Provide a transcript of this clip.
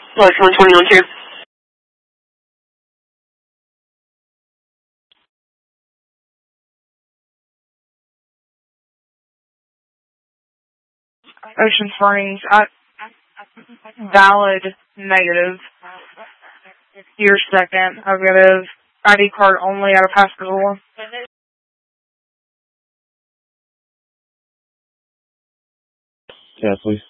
Flight 12012. Ocean Springs, valid negative. Your second. I've got a ID card only out of Pascagoula. Yeah, please.